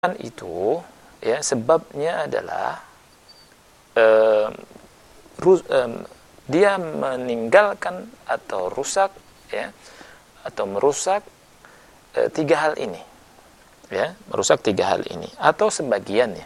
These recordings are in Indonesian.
itu ya sebabnya adalah dia meninggalkan atau rusak ya atau merusak tiga hal ini ya, merusak tiga hal ini atau sebagiannya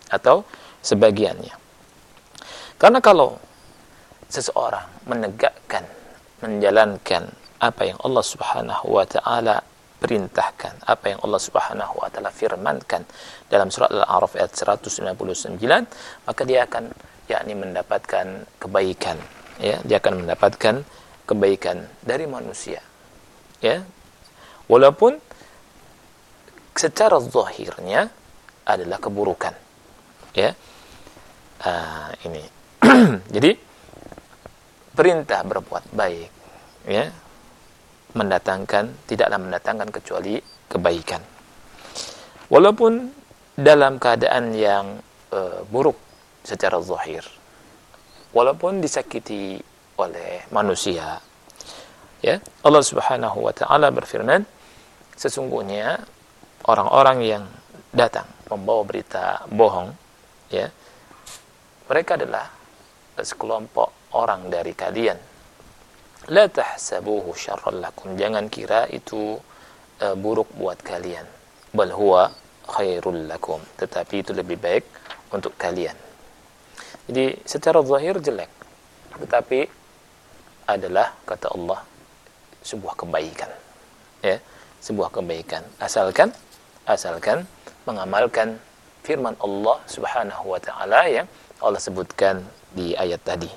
karena kalau seseorang menegakkan, menjalankan apa yang Allah Subhanahu wa taala perintahkan, apa yang Allah Subhanahu wa taala firmankan dalam surat Al-A'raf ayat 199, maka dia akan mendapatkan kebaikan ya, dia akan mendapatkan kebaikan dari manusia ya, walaupun secara zahirnya adalah keburukan ya. Ini jadi perintah berbuat baik ya tidaklah mendatangkan kecuali kebaikan, walaupun dalam keadaan yang buruk secara zahir, walaupun disakiti oleh manusia ya. Allah Subhanahu wa taala berfirman, sesungguhnya orang-orang yang datang membawa berita bohong ya, mereka adalah sekelompok orang dari kalian. La tahsabuhu syarran lakum, jangan kira itu buruk buat kalian. Bal huwa khairul lakum, tetapi itu lebih baik untuk kalian. Jadi secara zahir jelek, tetapi adalah kata Allah sebuah kebaikan. Ya, sebuah kebaikan asalkan mengamalkan firman Allah Subhanahu wa taala yang Allah sebutkan di ayat tadi.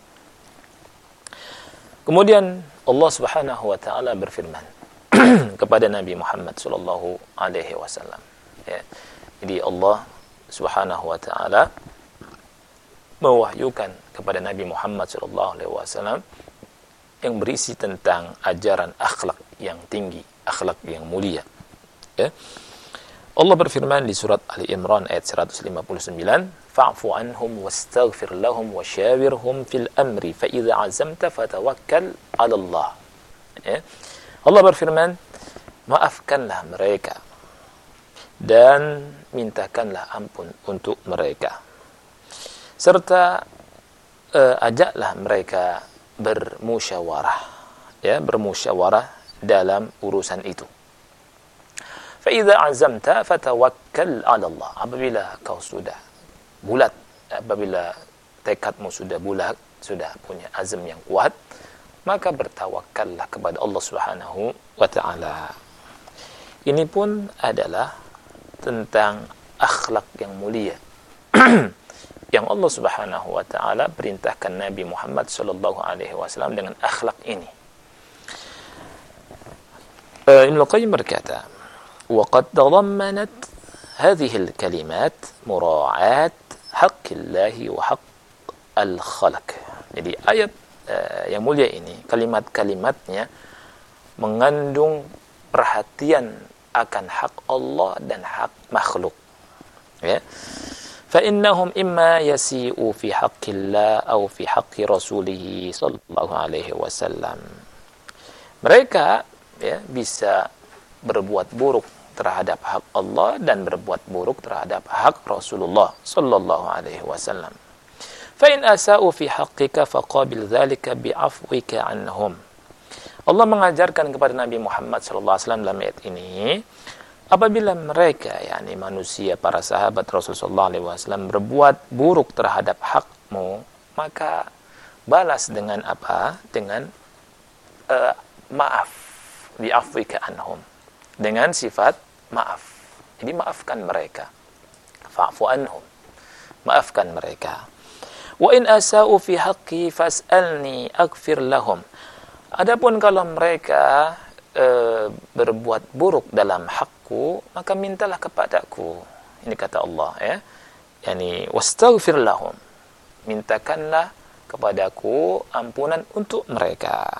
Kemudian Allah Subhanahu wa taala berfirman kepada Nabi Muhammad sallallahu alaihi wasallam ya. Jadi Allah Subhanahu wa taala mewahyukan kepada Nabi Muhammad sallallahu alaihi wasallam yang berisi tentang ajaran akhlak yang tinggi, akhlak yang mulia ya. Allah berfirman di surat Ali Imran ayat 159, fa'fu anhum wastaghfir lahum wasyawirhum fil amri fa idza azamta fatawakkal 'ala Allah. Ya. Allah berfirman, maafkanlah mereka dan mintakanlah ampun untuk mereka. Serta ajaklah mereka bermusyawarah, ya, bermusyawarah dalam urusan itu. Fa'idha azamta fatawakkal 'ala Allah. Apabila kau sudah bulat, apabila tekadmu sudah bulat, sudah punya azam yang kuat, maka bertawakallah kepada Allah Subhanahu wa taala. Ini pun adalah tentang akhlak yang mulia yang Allah Subhanahu wa taala perintahkan Nabi Muhammad sallallahu alaihi wasallam dengan akhlak ini. Ibnu Qayyim berkata, وقد تضمنت هذه الكلمات مراعاة حق الله وحق الخلق. Jadi ayat yang mulia ini, kalimat-kalimatnya mengandung perhatian akan hak Allah dan hak makhluk ya. فإنهم إما يسيئوا في حق الله أو في حق رسوله صلى الله عليه وسلم. Mereka ya bisa berbuat buruk terhadap hak Allah dan berbuat buruk terhadap hak Rasulullah sallallahu alaihi wasallam. Fa in asa'u fi haqqika faqabil dzalika bi'afwika anhum. Allah mengajarkan kepada Nabi Muhammad sallallahu alaihi wasallam dalam ayat ini, apabila mereka yakni manusia, para sahabat Rasulullah sallallahu alaihi wasallam berbuat buruk terhadap hakmu, maka balas dengan apa? Dengan maaf, bi'afwika anhum, dengan sifat maaf. Jadi maafkan mereka. Fa'fu anhum, maafkan mereka. Wa in asa'u fi haqqi fas'alni aghfir lahum. Adapun kalau mereka berbuat buruk dalam hakku, maka mintalah kepadaku. Ini kata Allah ya. Yani wastaghfir lahum. Mintakanlah kepadaku ampunan untuk mereka,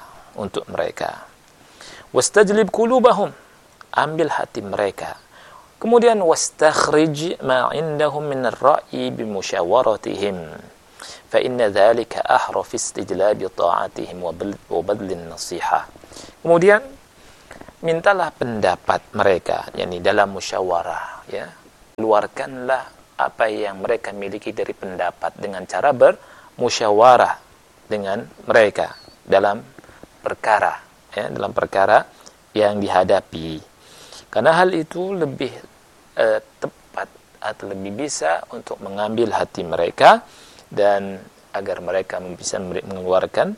wastajlib qulubahum, ambil hati mereka. Kemudian wastakhrij ma indahum min ar-ra'yi bi musyawaratihim fa inna dhalika ahra fi istijlab ta'atihim wa badl an-nasihah. Kemudian mintalah pendapat mereka, yakni dalam musyawarah ya. keluarkanlah apa yang mereka miliki dari pendapat dengan cara bermusyawarah dengan mereka dalam perkara, ya, dalam perkara yang dihadapi. Karena hal itu lebih tepat atau lebih bisa untuk mengambil hati mereka dan agar mereka bisa mengeluarkan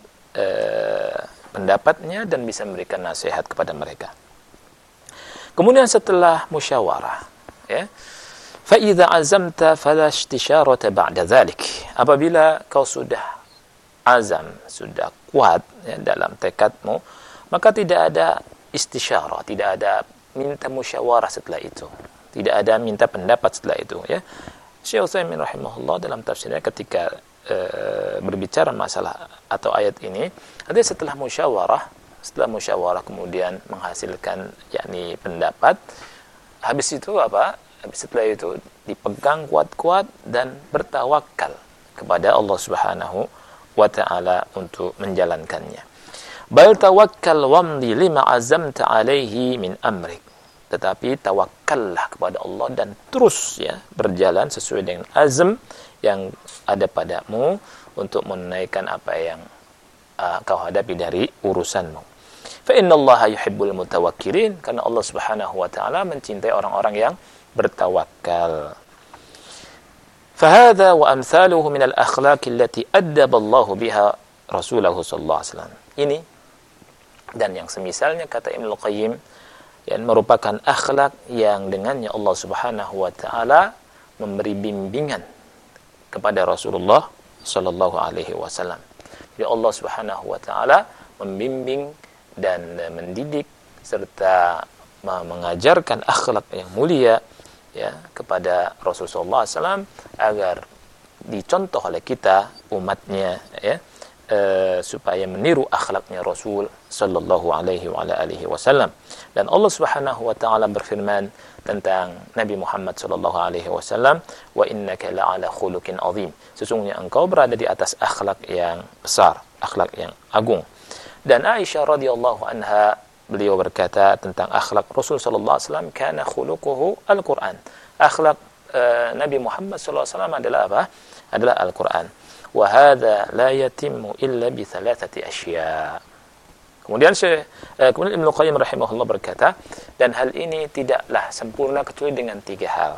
pendapatnya dan bisa memberikan nasihat kepada mereka. Kemudian setelah musyawarah, ya, فَإِذَا عَزَمْتَ فَلَا اشْتِشَارَةَ بَعْدَ ذَلِكَ. Apabila kau sudah azam, sudah kuat, ya, dalam tekadmu, maka tidak ada istisyarah, tidak ada minta musyawarah setelah itu, tidak ada minta pendapat setelah itu, ya. Syekh Utsaimin rahimahullah dalam tafsirnya ketika berbicara masalah atau ayat ini, artinya setelah musyawarah kemudian menghasilkan yakni pendapat, habis itu apa? Habis setelah itu dipegang kuat-kuat dan bertawakal kepada Allah Subhanahu wa ta'ala untuk menjalankannya. Bal tawakkal wamdi lima azamta alaihi min amrik. Tetapi tawakkallah kepada Allah dan terus, ya, berjalan sesuai dengan azam yang ada padamu untuk menunaikan apa yang kau hadapi dari urusanmu. Fa innallaha yuhibbul mutawakkilin, karena Allah Subhanahu wa ta'ala mencintai orang-orang yang bertawakal. Fahadha wa amthaluhu min al-akhlaq allati addaba Allah biha Rasulahu sallallahu alaihi wasallam. Ini dan yang semisalnya, kata Ibnu Qayyim, yang merupakan akhlak yang dengannya Allah Subhanahu wa ta'ala memberi bimbingan kepada Rasulullah sallallahu alaihi wasallam. Jadi Allah Subhanahu wa ta'ala membimbing dan mendidik serta mengajarkan akhlak yang mulia, ya, kepada Rasulullah SAW agar dicontoh oleh kita umatnya, ya, supaya meniru akhlaknya Rasul sallallahu alaihi wa alihi wasallam. Dan Allah Subhanahu wa taala berfirman tentang Nabi Muhammad sallallahu alaihi wasallam, wa innaka la'ala khuluqin azim. Sesungguhnya engkau berada di atas akhlak yang besar, akhlak yang agung. Dan Aisyah radhiyallahu anha, beliau berkata tentang akhlak Rasul sallallahu alaihi wasallam, kana khuluquhu al-Qur'an. Akhlak Nabi Muhammad sallallahu alaihi wasallam adalah apa? Adalah Al-Qur'an. Wa hadza la yatimmu illa bi thalathati asya'. Kemudian Ibnu Qayyim rahimahullah berkata, dan hal ini tidaklah sempurna kecuali dengan tiga hal.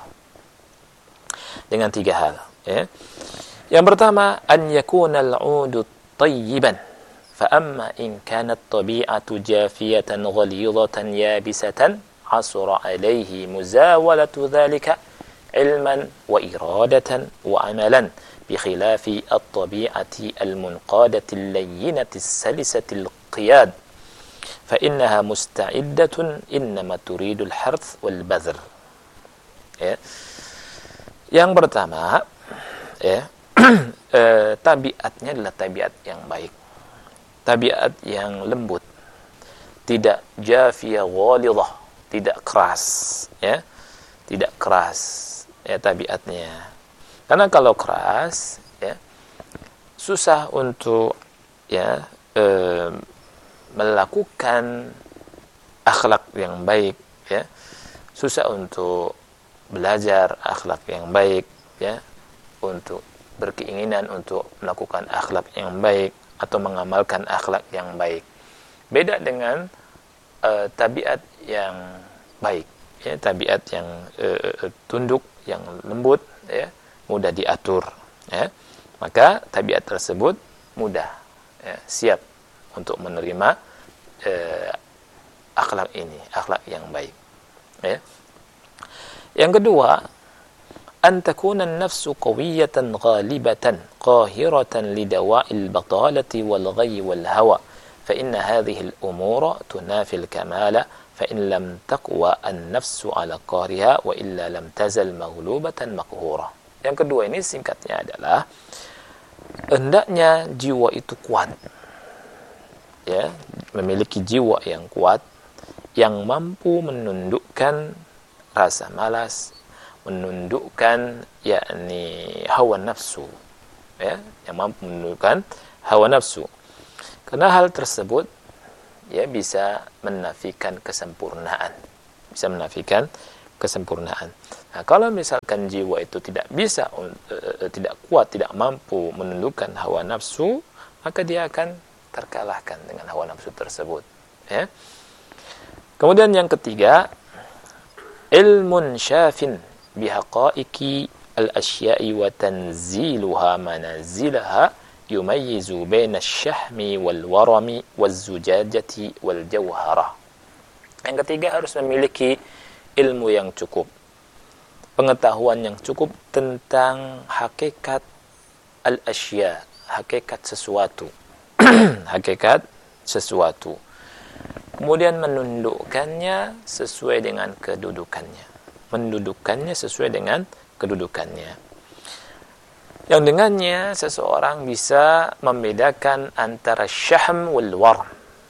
Dengan tiga hal, ya. Yang pertama, an yakuna al-'udu tayyiban. Fa amma in kanat tabi'atu jafiyatan ghalidatan yabisatan asra 'alayhi muzawalatu dhalika ilman wa iradatan wa 'amalan بخلاف الطبيعة المنقادة اللينة السلسة القياد فإنها مستعدة إنما تريد الحرث والبذر. Ya. Yang pertama, ya, tabiatnya adalah tabiat yang baik, tabiat yang lembut, tidak jafiyah ghalidhah, tidak keras, ya, tidak keras, ya, tabiatnya. Karena kalau keras, ya, susah untuk, ya, melakukan akhlak yang baik, ya, susah untuk belajar akhlak yang baik, ya, untuk berkeinginan untuk melakukan akhlak yang baik atau mengamalkan akhlak yang baik. Beda dengan tabiat yang baik, ya, tabiat yang tunduk, yang lembut, ya, mudah diatur, ya, maka tabiat tersebut mudah, ya, siap untuk menerima akhlak ini, akhlak yang baik, ya. Yang kedua, an takuna an-nafsu qawiyatan ghalibatan qahiratan lidawa'il batalati wal ghayyi wal hawa fa inna hadhihi al-umura tunafi al-kamala fa in lam taqwa an-nafsu ala qahriha wa illa lam tazal maghlubatan maqhura. Yang kedua ini singkatnya adalah hendaknya jiwa itu kuat, ya, memiliki jiwa yang kuat yang mampu menundukkan rasa malas, menundukkan yakni hawa nafsu, ya, yang mampu menundukkan hawa nafsu. Karena hal tersebut, ya, bisa menafikan kesempurnaan, bisa menafikan kesempurnaan. Nah, kalau misalkan jiwa itu tidak bisa, tidak kuat, tidak mampu menundukkan hawa nafsu, maka dia akan terkalahkan dengan hawa nafsu tersebut. Ya. Kemudian yang ketiga, ilmun syafin bihaqaiki al-asya'i wa tanziluha manazilaha yumayyizu baina syahmi wal warami waz zujajati wal jawharah. Yang ketiga, harus memiliki ilmu yang cukup, pengetahuan yang cukup tentang hakikat al-asya, hakikat sesuatu. Hakikat sesuatu. Kemudian menundukkannya sesuai dengan kedudukannya. Mendudukannya sesuai dengan kedudukannya. Yang dengannya seseorang bisa membedakan antara syahm wal warm,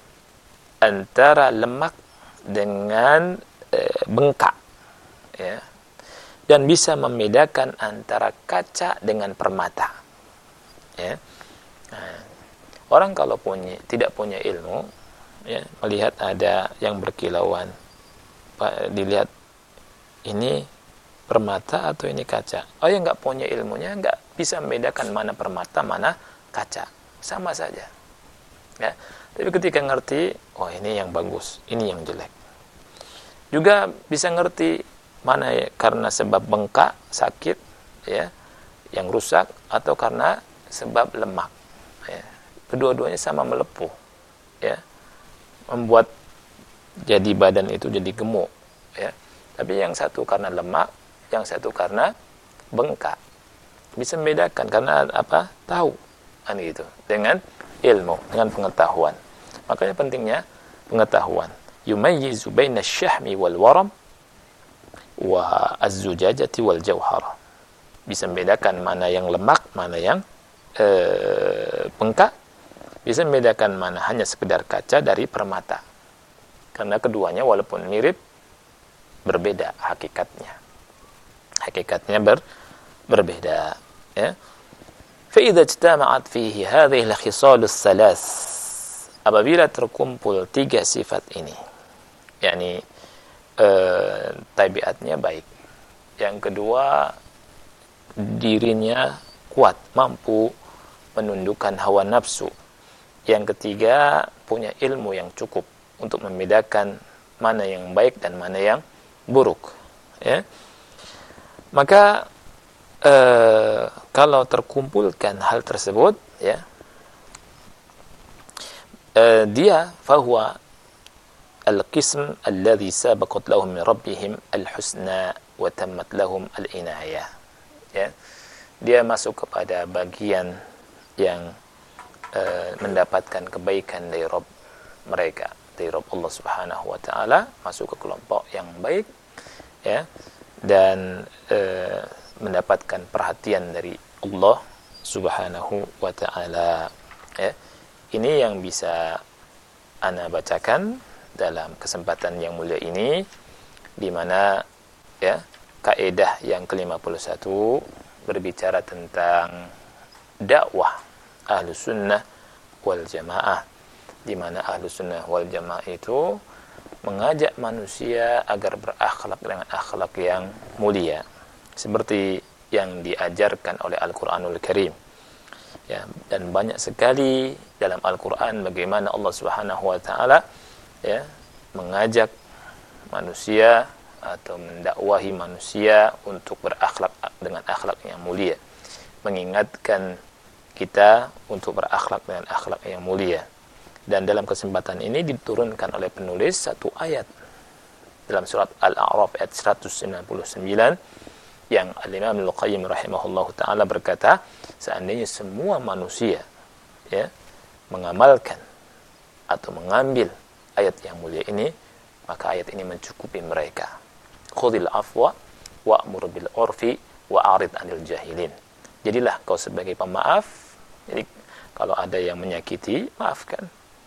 antara lemak dengan bengkak, ya. Dan bisa membedakan antara kaca dengan permata, ya. Nah, orang kalau tidak punya ilmu, ya, melihat ada yang berkilauan, dilihat ini permata atau ini kaca. Oh, yang nggak punya ilmunya nggak bisa membedakan mana permata, mana kaca, sama saja, ya. Tapi ketika ngerti, oh ini yang bagus, ini yang jelek. Juga bisa ngerti mana ya, karena sebab bengkak, sakit, ya, yang rusak, atau karena sebab lemak, ya. Kedua-duanya sama melepuh, ya, membuat jadi badan itu jadi gemuk, ya. Tapi yang satu karena lemak, yang satu karena bengkak. Bisa membedakan karena apa? Tahu, kan gitu, dengan ilmu, dengan pengetahuan. Makanya pentingnya pengetahuan. Yumayyizu baina syahmi wal waram wa az-zujajati wal jawhara. Bisa membedakan mana yang lemak, mana yang bengkak. Bisa membedakan mana hanya sekedar kaca dari permata. Karena keduanya walaupun mirip, berbeda hakikatnya. Hakikatnya berbeda, ya. فإذا اجتمعت فيه هذه الخصال الثلاث, apabila terkumpul tiga sifat ini, yakni tabiatnya baik, yang kedua dirinya kuat, mampu menundukkan hawa nafsu, yang ketiga punya ilmu yang cukup untuk membedakan mana yang baik dan mana yang buruk, ya. Maka kalau terkumpulkan hal tersebut, ya, dia fahuwa al-qism alladhi sabaqat lahum min rabbihim al-husna wa tammat lahum al-inayah, ya. Dia masuk kepada bagian yang mendapatkan kebaikan dari Rabb mereka, dari Rabb Allah Subhanahu wa taala, masuk ke kelompok yang baik, ya, dan mendapatkan perhatian dari Allah Subhanahu wa taala, ya. Ini yang bisa ana bacakan dalam kesempatan yang mulia ini, di mana, ya, kaidah yang ke-51 berbicara tentang dakwah Ahlus Sunnah wal Jamaah, di mana Ahlus Sunnah wal Jamaah itu mengajak manusia agar berakhlak dengan akhlak yang mulia, seperti yang diajarkan oleh Al-Qur'anul Karim, ya. Dan banyak sekali dalam Al-Qur'an bagaimana Allah Subhanahu wa taala, ya, mengajak manusia atau mendakwahi manusia untuk berakhlak dengan akhlak yang mulia, mengingatkan kita untuk berakhlak dengan akhlak yang mulia. Dan dalam kesempatan ini diturunkan oleh penulis satu ayat dalam surat Al-A'raf ayat 199 yang Al-Imam Al-Qayyim rahimahullah ta'ala berkata, seandainya semua manusia, ya, mengamalkan atau mengambil ayat yang mulia ini, maka ayat ini mencukupi mereka. Khudhil afwa wa'mur bil urfi wa'arid 'anil jahilin. Jadilah kau sebagai pemaaf. Jadi kalau ada yang menyakiti, maafkan,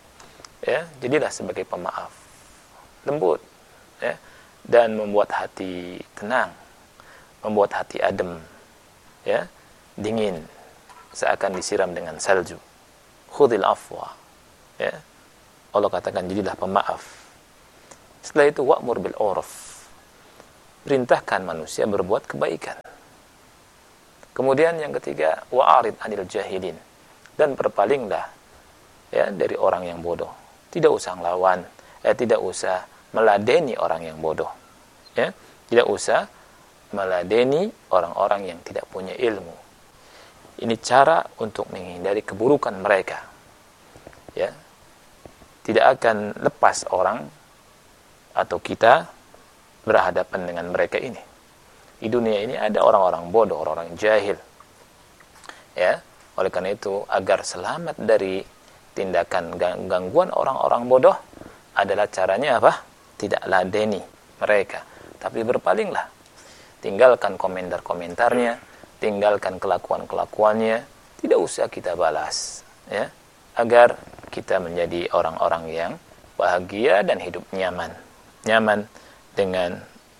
ya. Jadilah sebagai pemaaf, lembut, ya, dan membuat hati tenang, membuat hati adem, ya, dingin, seakan disiram dengan salju. Khudhil afwa, ya. Allah katakan jadilah pemaaf. Setelah itu wa'mur bil urf, perintahkan manusia berbuat kebaikan. Kemudian yang ketiga, wa'arid 'anil jahilin, dan berpalinglah ya dari orang yang bodoh. Tidak usah ngelawan, tidak usah meladeni orang yang bodoh. Ya, tidak usah meladeni orang-orang yang tidak punya ilmu. Ini cara untuk menghindari keburukan mereka. Ya. Tidak akan lepas orang atau kita berhadapan dengan mereka ini. Di dunia ini ada orang-orang bodoh, orang-orang jahil. Ya, oleh karena itu agar selamat dari tindakan gangguan orang-orang bodoh adalah caranya apa? Tidak ladeni mereka, tapi berpalinglah. Tinggalkan komentar-komentarnya, tinggalkan kelakuan-kelakuannya, tidak usah kita balas, ya, agar kita menjadi orang-orang yang bahagia dan hidup nyaman dengan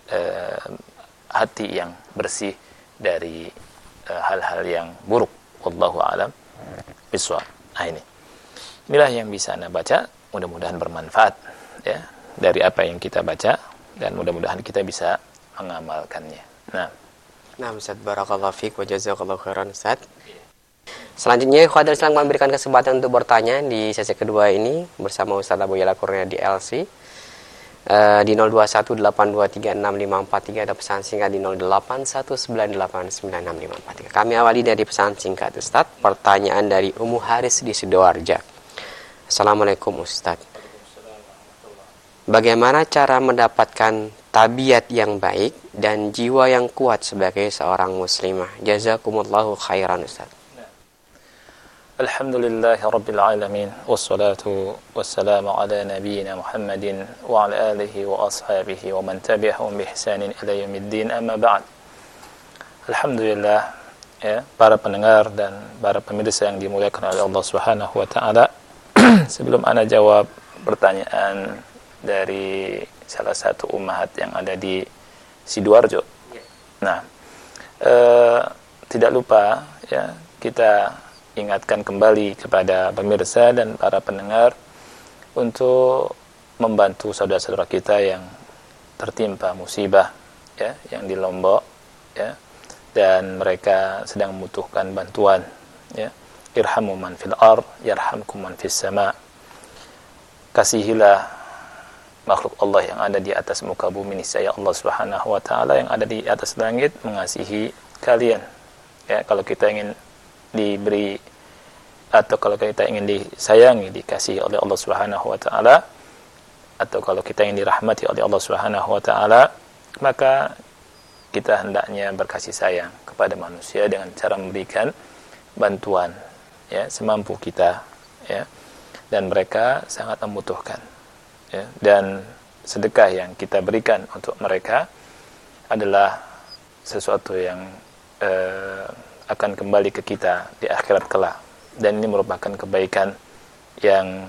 hati yang bersih dari hal-hal yang buruk. Wallahu a'lam bishawab. Inilah yang bisa Anda baca, mudah-mudahan bermanfaat ya dari apa yang kita baca, dan mudah-mudahan kita bisa mengamalkannya. Nah, Ustaz, barakallahu fiik wa jazakallahu khairan, Ustaz. Selanjutnya, ikhwatul Islam akan memberikan kesempatan untuk bertanya di sesi kedua ini bersama Ustaz Abu Yala Kurnia di LC di 0218236543 atau pesan singkat di 0819896543. Kami awali dari pesan singkat, Ustaz. Pertanyaan dari Ummu Haris di Sidoarjo. Assalamualaikum, Ustaz. Bagaimana cara mendapatkan tabiat yang baik dan jiwa yang kuat sebagai seorang muslimah? Jazakumullahu khairan, Ustaz. Alhamdulillahi Rabbil Alamin, wassalatu wassalamu ala nabiyyina Muhammadin wa ala alihi wa ashabihi wa man tabi'ahum bi ihsanin ila yaumiddin, amma ba'd. Alhamdulillah ya, para pendengar dan para pemirsa yang dimuliakan oleh Allah Subhanahu wa taala. Sebelum ana jawab pertanyaan dari salah satu ummahat yang ada di Sidoarjo. Nah, tidak lupa ya, kita ingatkan kembali kepada pemirsa dan para pendengar untuk membantu saudara-saudara kita yang tertimpa musibah ya, yang di Lombok ya, dan mereka sedang membutuhkan bantuan ya. Irhamu man fil ard yarhamkum man fis sama. Kasihilah makhluk Allah yang ada di atas muka bumi, niscaya Allah Subhanahu wa taala yang ada di atas langit mengasihi kalian. Ya, kalau kita ingin diberi atau kalau kita ingin disayangi, dikasihi oleh Allah Subhanahu wa taala, atau kalau kita ingin dirahmati oleh Allah Subhanahu wa taala, maka kita hendaknya berkasih sayang kepada manusia dengan cara memberikan bantuan ya semampu kita ya, dan mereka sangat membutuhkan ya, dan sedekah yang kita berikan untuk mereka adalah sesuatu yang akan kembali ke kita di akhirat kelak, dan ini merupakan kebaikan yang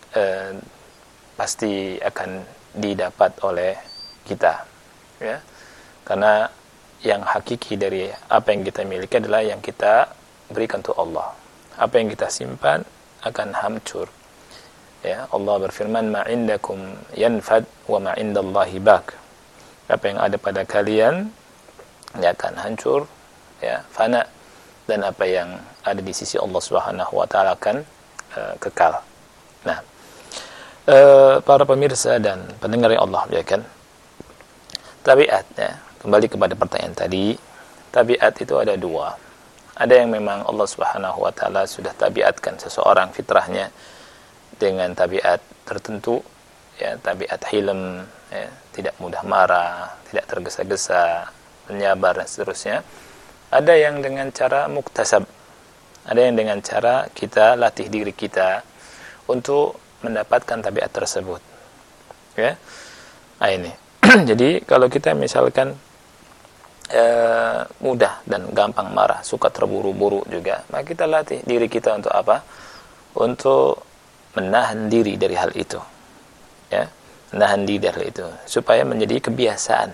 pasti akan didapat oleh kita ya, karena yang hakiki dari apa yang kita miliki adalah yang kita berikan untuk Allah. Apa yang kita simpan akan hancur ya. Allah berfirman, ma indakum yanfad wa ma indallahi baq. Apa yang ada pada kalian ini akan hancur ya, fana, dan apa yang ada di sisi Allah Subhanahu wa taala akan kekal. Nah, para pemirsa dan pendengar yang Allah muliakan, tabiatnya, kembali kepada pertanyaan tadi, tabiat itu ada dua. Ada yang memang Allah Subhanahu wa taala sudah tabiatkan seseorang fitrahnya dengan tabiat tertentu ya, tabiat hilm ya, tidak mudah marah, tidak tergesa-gesa, menyabar dan seterusnya. Ada yang dengan cara muktasab, ada yang dengan cara kita latih diri kita untuk mendapatkan tabiat tersebut ya. Nah ini jadi kalau kita misalkan mudah dan gampang marah, suka terburu-buru juga, maka kita latih diri kita untuk apa? Untuk menahan diri dari hal itu ya, menahan diri dari hal itu supaya menjadi kebiasaan,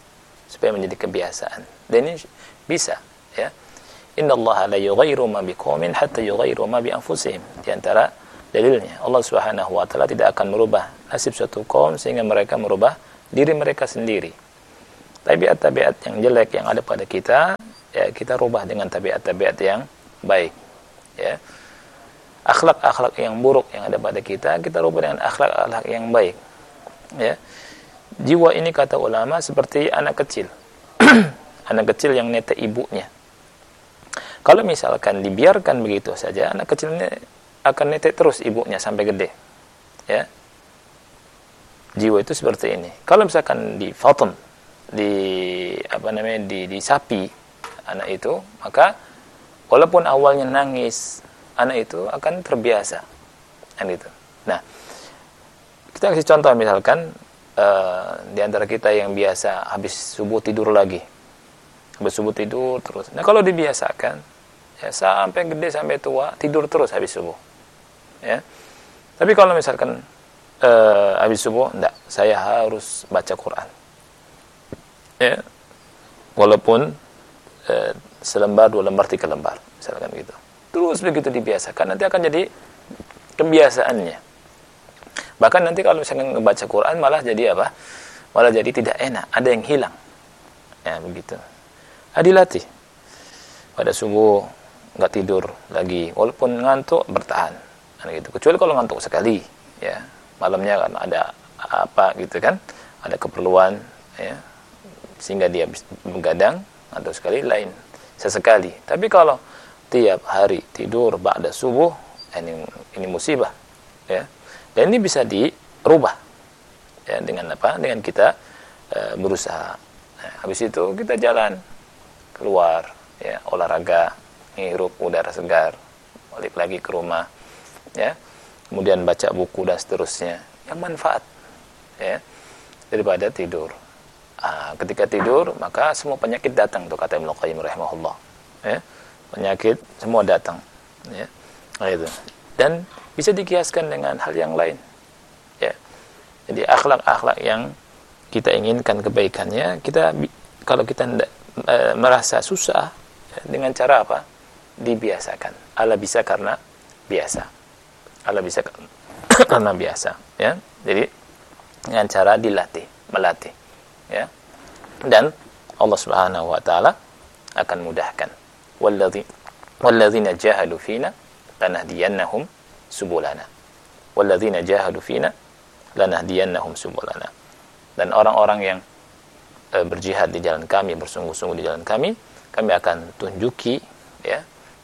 dan ini bisa ya. Innallaha la yughayyiru ma biqaumin hatta yughayyiru ma bi anfusihim. Di antara dalilnya, Allah Subhanahu wa taala tidak akan merubah nasib suatu kaum sehingga mereka merubah diri mereka sendiri. tabiat-tabiat yang jelek yang ada pada kita, ya kita rubah dengan tabiat-tabiat yang baik, ya. Akhlak-akhlak yang buruk yang ada pada kita, kita rubah dengan akhlak-akhlak yang baik, ya. Jiwa ini kata ulama seperti anak kecil. Anak kecil yang netek ibunya. Kalau misalkan dibiarkan begitu saja, anak kecil ini akan netek terus ibunya sampai gede, ya. Jiwa itu seperti ini. Kalau misalkan di faton, di sapi anak itu, maka walaupun awalnya nangis, anak itu akan terbiasa, kan gitu. Nah, kita kasih contoh misalkan di antara kita yang biasa habis subuh tidur lagi, habis subuh tidur terus. Nah, kalau dibiasakan, ya sampai gede sampai tua tidur terus habis subuh, ya. Tapi kalau misalkan habis subuh, enggak, saya harus baca Quran, ya, walaupun selembar, 2 lembar, 3 lembar, misalkan gitu. Terus begitu dibiasakan, nanti akan jadi kebiasaannya. Bahkan nanti kalau misalkan ngebaca Quran malah jadi apa? Malah jadi tidak enak, ada yang hilang. Ya begitu. Dilatih. Pada subuh nggak tidur lagi, walaupun ngantuk bertahan, gitu. Kecuali kalau ngantuk sekali, ya. Malamnya kan ada apa gitu kan? Ada keperluan, ya. Sehingga dia begadang, atau sekali lain sesekali. Tapi kalau tiap hari tidur ba'da subuh, ini musibah, ya. Dan ini bisa dirubah, ya, dengan apa? Dengan kita berusaha. Nah, habis itu kita jalan keluar, ya, olahraga, menghirup udara segar, balik lagi ke rumah, ya. Kemudian baca buku dan seterusnya yang manfaat, ya, daripada tidur. Ketika tidur maka semua penyakit datang, tuh kata Ibnu Qayyim rahimahullah, ya. Penyakit semua datang, ya. Nah, itu. Dan bisa dikiaskan dengan hal yang lain, ya. Jadi akhlak-akhlak yang kita inginkan kebaikannya, kita kalau kita merasa susah, ya, dengan cara apa? Dibiasakan. Allah bisa karena biasa. Allah bisa karena biasa, ya. Jadi dengan cara dilatih, melatih, ya. Dan Allah Subhanahu wa taala akan mudahkan. Walladzina jahadu fina lanahdiyannahum subulana. Walladzina jahadu fina lanahdiyannahum subulana. Dan orang-orang yang berjihad di jalan kami, bersungguh-sungguh di jalan kami akan tunjuki, ya,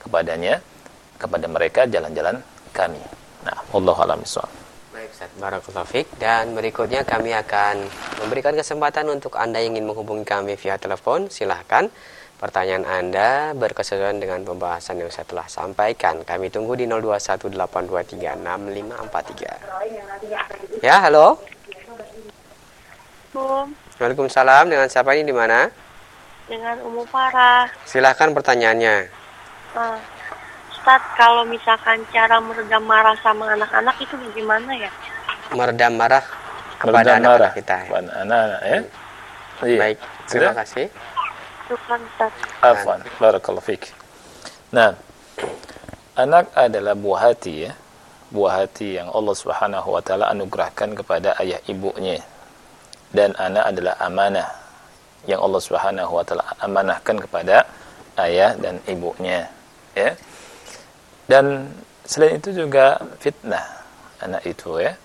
kepada mereka jalan-jalan kami. Nah, wallahu a'lam bishawab. Baik, Ustaz, barakallahu fiik. Dan berikutnya kami akan memberikan kesempatan untuk Anda yang ingin menghubungi kami via telepon. Silahkan pertanyaan Anda berkesesuaian dengan pembahasan yang saya telah sampaikan. Kami tunggu di 0218236543. Ya, halo. Waalaikumsalam. Dengan siapa ini, di mana? Dengan Umu Farah. Silahkan pertanyaannya. Ustaz, kalau misalkan cara meredam marah sama anak-anak itu bagaimana ya? Meredam marah kepada anak-anak kita. Anak-anak, ya. Iya. Baik, terima kasih. Syukran, Ustaz. Afwan, barakallahu fiik. Nah, anak adalah buah hati, ya. Buah hati yang Allah Subhanahu wa taala anugerahkan kepada ayah ibunya. Dan anak adalah amanah yang Allah Subhanahu wa taala amanahkan kepada ayah dan ibunya, ya. Dan selain itu juga fitnah anak itu, ya.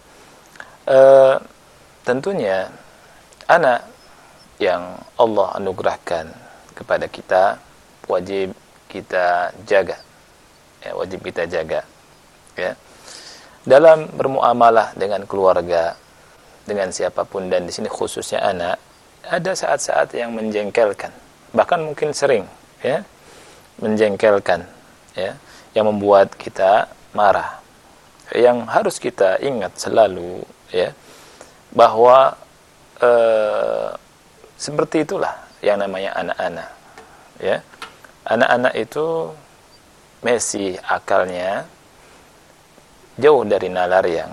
Tentunya anak yang Allah anugerahkan kepada kita wajib kita jaga, ya, wajib kita jaga, ya. Dalam bermuamalah dengan keluarga, dengan siapapun, dan di sini khususnya anak, ada saat-saat yang menjengkelkan, bahkan mungkin sering, ya, menjengkelkan, ya, yang membuat kita marah. Yang harus kita ingat selalu, ya, bahwa seperti itulah yang namanya anak-anak, ya. Anak-anak itu masih akalnya jauh dari nalar yang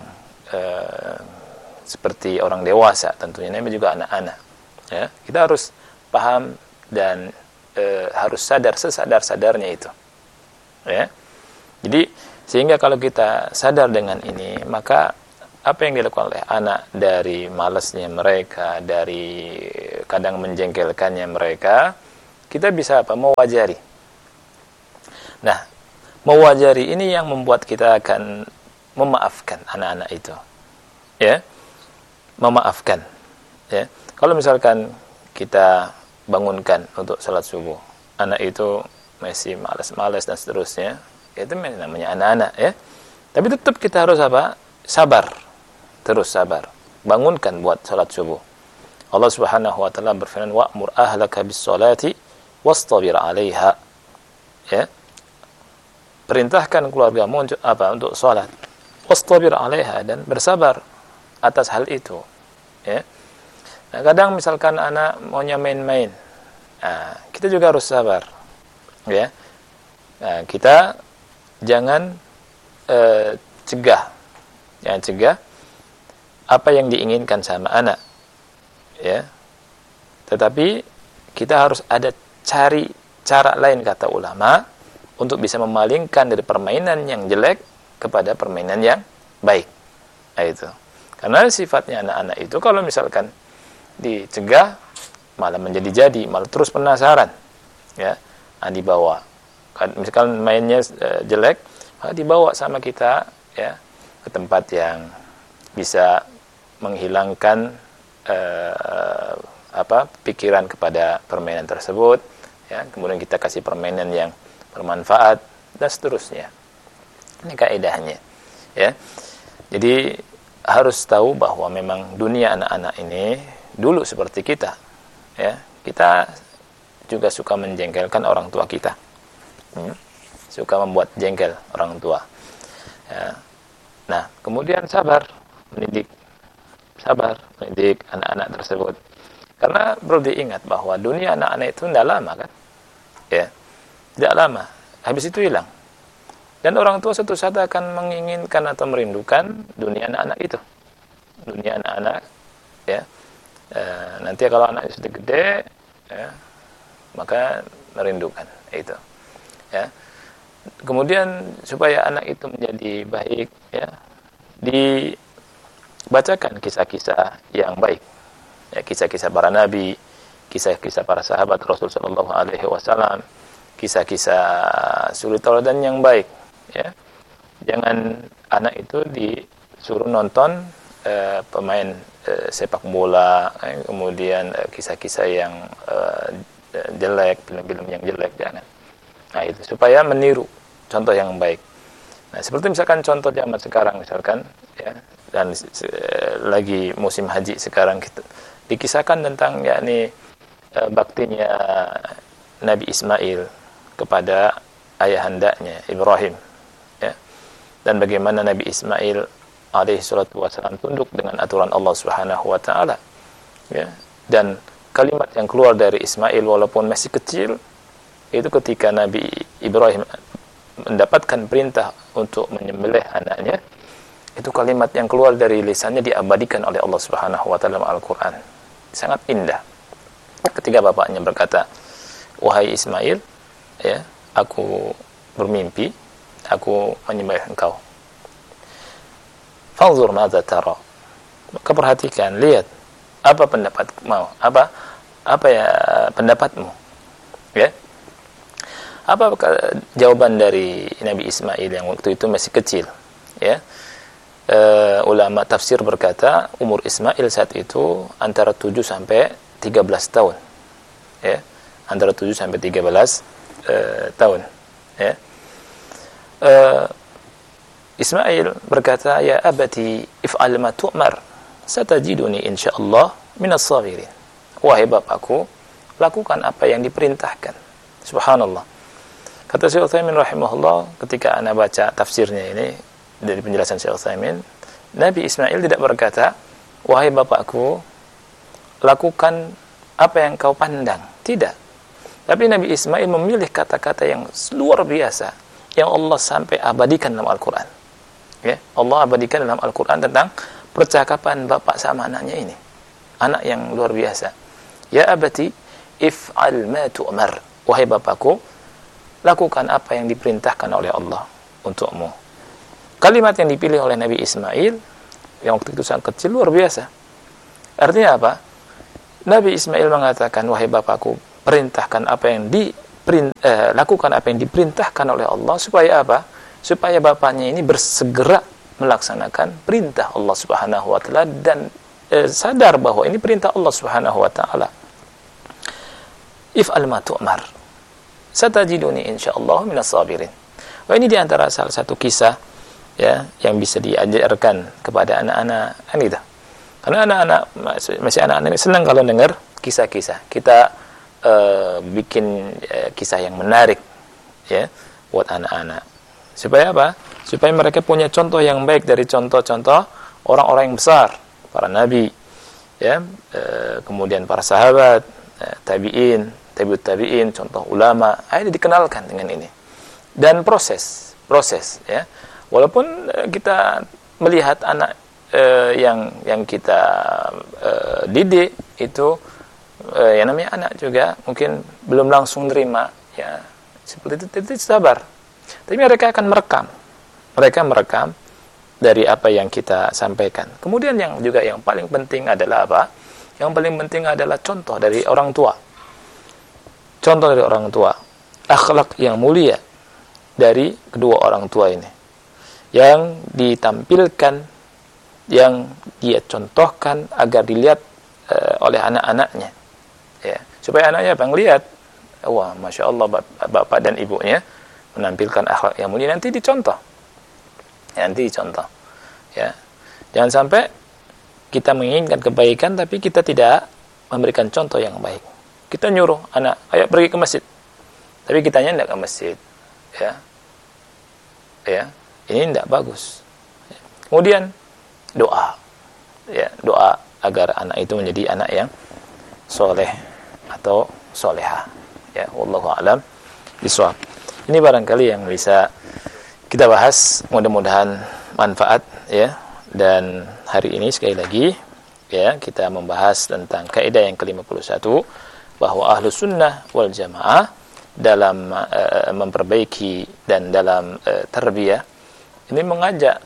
seperti orang dewasa, tentunya namanya juga anak-anak, ya. Kita harus paham dan harus sadar sesadar-sadarnya itu, ya. Jadi sehingga kalau kita sadar dengan ini, maka apa yang dilakukan oleh anak dari malasnya mereka, dari kadang menjengkelkannya mereka, kita bisa apa? Mewajari. Nah, mewajari ini yang membuat kita akan memaafkan anak-anak itu. Ya. Memaafkan. Ya. Kalau misalkan kita bangunkan untuk salat subuh, anak itu masih malas-malas dan seterusnya, itu namanya anak-anak ya. Tapi tetap kita harus apa? Sabar. Terus sabar. Bangunkan buat salat subuh. Allah Subhanahu wa taala berfirman, "Wa'mur ahlaka bis-shalati wastabir 'alaiha." Ya. Perintahkan keluargamu untuk apa? Untuk salat. Wastabir 'alaiha, dan bersabar atas hal itu. Ya. Nah, kadang misalkan anak maunya main-main. Nah, kita juga harus sabar. Ya. Nah, kita jangan cegah. Jangan cegah apa yang diinginkan sama anak. Ya. Tetapi kita harus ada cari cara lain, kata ulama, untuk bisa memalingkan dari permainan yang jelek kepada permainan yang baik. Nah, itu. Karena sifatnya anak-anak itu kalau misalkan dicegah malah menjadi-jadi, malah terus penasaran. Ya. Nah, dibawa. Misalkan mainnya jelek, dibawa sama kita ya ke tempat yang bisa menghilangkan pikiran kepada permainan tersebut ya, kemudian kita kasih permainan yang bermanfaat dan seterusnya. Ini kaedahnya ya. Jadi harus tahu bahwa memang dunia anak-anak ini dulu seperti kita ya, kita juga suka menjengkelkan orang tua kita. Suka membuat jengkel orang tua ya. Nah, kemudian sabar mendidik anak-anak tersebut, karena perlu diingat bahwa dunia anak-anak itu tidak lama kan ya, tidak lama, habis itu hilang, dan orang tua suatu saat akan menginginkan atau merindukan dunia anak-anak itu, dunia anak-anak ya. Nanti kalau anaknya sudah gede ya, maka merindukan itu ya. Kemudian supaya anak itu menjadi baik ya, dibacakan kisah-kisah yang baik ya, kisah-kisah para nabi, kisah-kisah para sahabat Rasul sallallahu alaihi wasallam, kisah-kisah suri tauladan yang baik ya. Jangan anak itu disuruh nonton pemain sepak bola, kemudian kisah-kisah yang jelek, film-film yang jelek, jangan. Nah, itu supaya meniru contoh yang baik. Nah, seperti misalkan contoh zaman sekarang misalkan ya, dan lagi musim haji sekarang kita dikisahkan tentang yakni baktinya Nabi Ismail kepada ayahandanya Ibrahim ya. Dan bagaimana Nabi Ismail alaihi salatu wasallam tunduk dengan aturan Allah Subhanahu wa taala ya. Dan kalimat yang keluar dari Ismail walaupun masih kecil itu ketika Nabi Ibrahim mendapatkan perintah untuk menyembelih anaknya, itu kalimat yang keluar dari lisannya diabadikan oleh Allah Subhanahu wa taala dalam Al-Qur'an. Sangat indah. Ketika bapaknya berkata, "Wahai Ismail, ya, aku bermimpi, aku menyembelih engkau. Fanzur madza tara." Maka perhatikan, lihat apa pendapatmu, apa ya pendapatmu. Ya. Apa jawaban dari Nabi Ismail yang waktu itu masih kecil ya? Ulama tafsir berkata umur Ismail saat itu antara 7 sampai 13 tahun ya, antara 7 sampai 13 tahun ya. Ismail berkata, "Ya abati if'al ma tu'mar satajiduni insyaallah minas sabirin." Wahai bapakku, lakukan apa yang diperintahkan. Subhanallah. Kata Syekh Utsaimin rahimahullah, ketika ana baca tafsirnya ini dari penjelasan Syekh Utsaimin, Nabi Ismail tidak berkata, "Wahai bapakku, lakukan apa yang kau pandang." Tidak. Tapi Nabi Ismail memilih kata-kata yang luar biasa yang Allah sampai abadikan dalam Al-Qur'an. Ya, Allah abadikan dalam Al-Qur'an tentang percakapan bapak sama anaknya ini. Anak yang luar biasa. "Ya abati, if'al ma tu'mar." Wahai bapakku, lakukan apa yang diperintahkan oleh Allah untukmu. Kalimat yang dipilih oleh Nabi Ismail yang waktu itu sangat kecil, luar biasa. Artinya apa? Nabi Ismail mengatakan, wahai bapakku, perintahkan apa yang lakukan apa yang diperintahkan oleh Allah, supaya apa? Supaya bapaknya ini bersegera melaksanakan perintah Allah Subhanahu wa taala dan sadar bahwa ini perintah Allah Subhanahu wa taala. If'al ma tu'mar. Satajiduni insyaallah minas sabirin. Wah, ini diantara salah satu kisah ya yang bisa diajarkan kepada anak-anak gitu. Karena anak-anak masih anak-anak senang kalau dengar kisah-kisah. Kita bikin kisah yang menarik ya buat anak-anak. Supaya apa? Supaya mereka punya contoh yang baik dari contoh-contoh orang-orang yang besar, para nabi, ya, kemudian para sahabat, tabi'in, tabi'ut tabi'in, contoh ulama. Ini dikenalkan dengan ini. Dan proses, ya. Walaupun kita melihat anak yang kita didik itu yang namanya anak juga mungkin belum langsung terima, ya, seperti itu sabar. Tapi mereka akan merekam dari apa yang kita sampaikan. Kemudian yang paling penting adalah apa? Yang paling penting adalah contoh dari orang tua. Contoh dari orang tua, akhlak yang mulia dari kedua orang tua ini, yang ditampilkan, yang dia contohkan agar dilihat oleh anak-anaknya, ya, supaya anaknya melihat, wah, masya Allah, bapak dan ibunya menampilkan akhlak yang mulia, nanti dicontoh, ya. Jangan sampai kita menginginkan kebaikan tapi kita tidak memberikan contoh yang baik. Kita nyuruh anak, ayo pergi ke masjid, tapi kitanya tidak ke masjid, ya, ini tidak bagus. Kemudian doa agar anak itu menjadi anak yang soleh atau soleha, ya, wallahu a'lam bishawab. Ini barangkali yang bisa kita bahas, mudah-mudahan manfaat, ya. Dan hari ini sekali lagi, ya, kita membahas tentang kaidah yang ke-51 bahwa Ahlus Sunnah wal Jamaah dalam memperbaiki dan dalam tarbiyah ini mengajak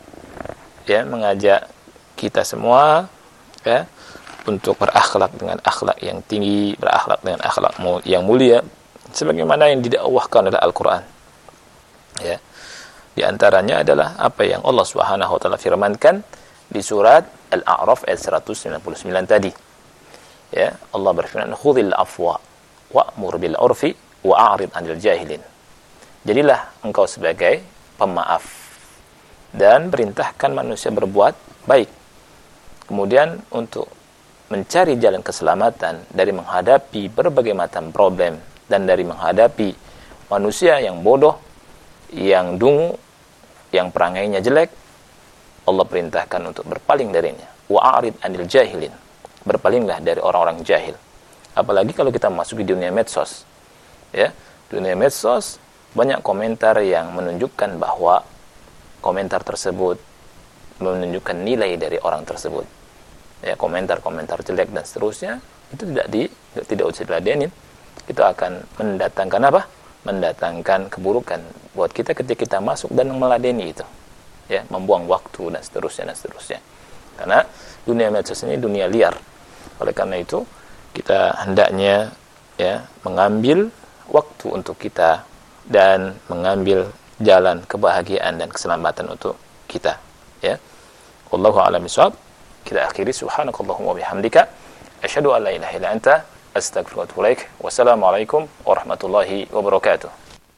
kita semua, ya, untuk berakhlak dengan akhlak yang tinggi, berakhlak dengan akhlak yang mulia sebagaimana yang didakwahkan oleh Al-Qur'an. Ya. Di antaranya adalah apa yang Allah Subhanahu wa taala firmankan di surat Al-A'raf ayat 199 tadi. Ya, Allah berfirman, "Khudhil afwa wa'mur bil 'urfi wa'rid 'anil jahilin." Jadilah engkau sebagai pemaaf dan perintahkan manusia berbuat baik. Kemudian untuk mencari jalan keselamatan dari menghadapi berbagai macam problem dan dari menghadapi manusia yang bodoh, yang dungu, yang perangainya jelek, Allah perintahkan untuk berpaling darinya. Wa'arid 'anil jahilin. Berpalinglah dari orang-orang jahil. Apalagi kalau kita masuk di dunia medsos. Ya, dunia medsos banyak komentar yang menunjukkan bahwa komentar tersebut menunjukkan nilai dari orang tersebut. Ya, komentar-komentar jelek dan seterusnya itu tidak usah diladenin. Itu akan mendatangkan apa? Mendatangkan keburukan buat kita ketika kita masuk dan meladeni itu, ya, membuang waktu dan seterusnya. Karena dunia medsos ini dunia liar. Oleh karena itu kita hendaknya, ya, mengambil waktu untuk kita dan mengambil jalan kebahagiaan dan keselamatan untuk kita, ya. Wallahu a'lam bishawab. Kita akhiri, subhanakallahumma wa bihamdika asyhadu an la ilaha illa anta astaghfiruka wa atubu ilaik. Wassalamualaikum warahmatullahi wabarakatuh.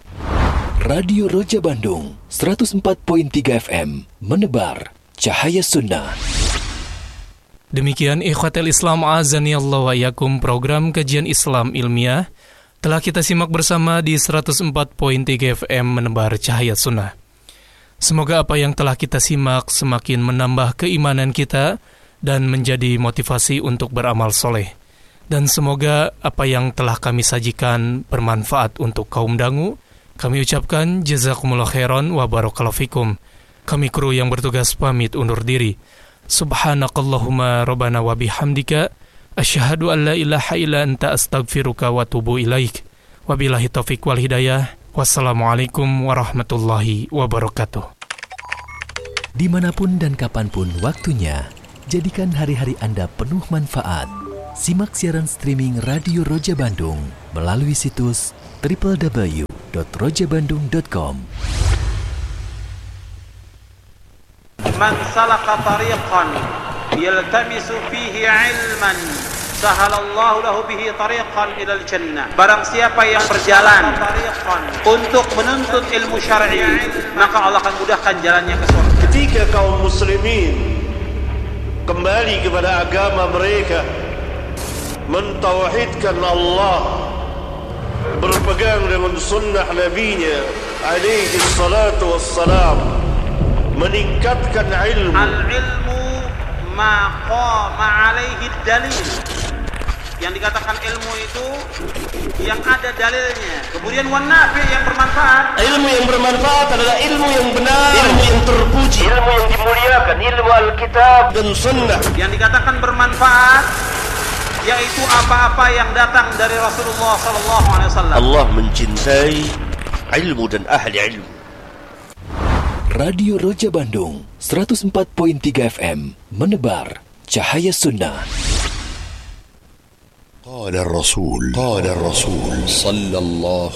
Radio Roja Bandung 104.3 FM menebar cahaya sunnah. Demikian ikhwatal Islam azani Allah wa yakum, program kajian Islam ilmiah telah kita simak bersama di 104.3 FM menebar cahaya sunnah. Semoga apa yang telah kita simak semakin menambah keimanan kita dan menjadi motivasi untuk beramal soleh. Dan semoga apa yang telah kami sajikan bermanfaat untuk kaum dangu. Kami ucapkan jazakumullah khairan wa barakallahu fikum. Kami kru yang bertugas pamit undur diri. Subhanakallahumma rabbana wa bihamdika asyhadu an la ilaha illa anta astaghfiruka wa atubu ilaik. Wabillahi taufik wal hidayah. Wassalamualaikum warahmatullahi wabarakatuh. Dimanapun dan kapanpun waktunya, jadikan hari-hari Anda penuh manfaat. Simak siaran streaming Radio Roja Bandung melalui situs www.rojabandung.com. Man salaka tariqan yaltamisu fihi ilman sahalallahu lahu bihi tariqan ilal jannah. Barang siapa yang berjalan untuk menuntut ilmu syar'i, maka Allah akan mudahkan jalannya ke surga. Ketika kaum muslimin kembali kepada agama mereka, mentauhidkan Allah, berpegang dengan sunnah nabinya alaihi salatu wassalam, meningkatkan ilmu. Al-ilmu ma qama alaihi dalil. Yang dikatakan ilmu itu yang ada dalilnya. Kemudian wanafi yang bermanfaat. Ilmu yang bermanfaat adalah ilmu yang benar, ilmu yang terpuji, ilmu yang dimuliakan, ilmu Alkitab dan Sunnah. Yang dikatakan bermanfaat yaitu apa-apa yang datang dari Rasulullah SAW. Allah mencintai ilmu dan ahli ilmu. Radio Roja Bandung 104.3 FM menebar cahaya sunnah. قال الرسول صلى الله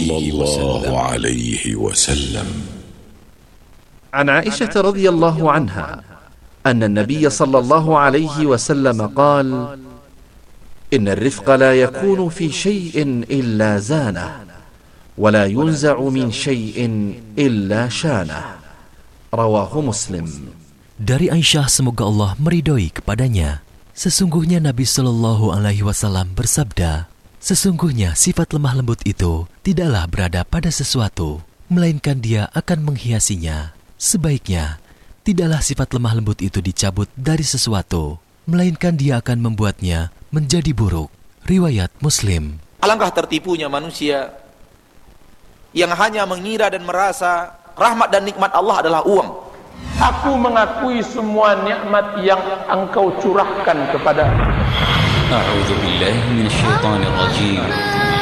عليه وسلم عن عائشة رضي الله عنها أن النبي صلى الله عليه وسلم قال: إن الرفق لا يكون في شيء إلا زانه ولا ينزع من شيء إلا شانه. رواه مسلم. Dari Aisyah, semoga Allah meridhoi kepadanya, sesungguhnya Nabi Shallallahu Alaihi Wasallam bersabda, sesungguhnya sifat lemah lembut itu tidaklah berada pada sesuatu, melainkan dia akan menghiasinya. Sebaiknya, tidaklah sifat lemah lembut itu dicabut dari sesuatu, melainkan dia akan membuatnya menjadi buruk. Riwayat Muslim. Alangkah tertipunya manusia yang hanya mengira dan merasa rahmat dan nikmat Allah adalah uang. Aku mengakui semua nikmat yang engkau curahkan kepada. A'udzu billahi minasyaitonir rajim.